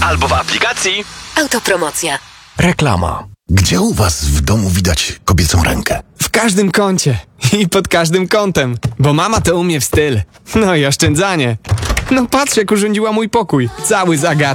albo w aplikacji Autopromocja. Reklama. Gdzie u was w domu widać kobiecą rękę? W każdym kącie i pod każdym kątem, bo mama to umie w styl. No i oszczędzanie. No patrz, jak urządziła mój pokój. Cały zagadany.